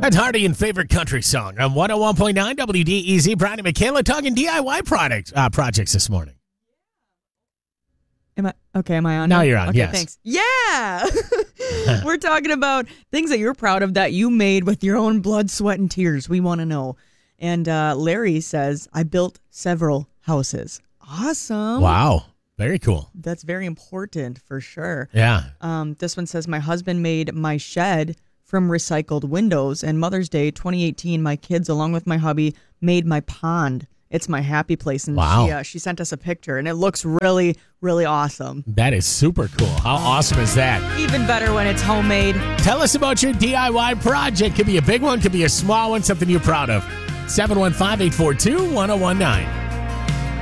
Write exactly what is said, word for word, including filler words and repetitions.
That's Hardy and favorite country song on one oh one point nine W D E Z. Brian and Michaela talking D I Y products, uh, projects this morning. Am I okay? Am I on? Now you're on. Okay, yes. Thanks. Yeah. We're talking about things that you're proud of that you made with your own blood, sweat, and tears. We want to know. And uh, Larry says, I built several houses. Awesome. Wow. Very cool. That's very important for sure. Yeah. Um, this one says, my husband made my shed from recycled windows. And Mother's Day twenty eighteen, my kids, along with my hubby, made my pond. It's my happy place. And wow. she, uh, she sent us a picture, and it looks really, really awesome. That is super cool. How awesome is that? Even better when it's homemade. Tell us about your D I Y project. Could be a big one, could be a small one, something you're proud of. seven one five, eight four two, one oh one nine.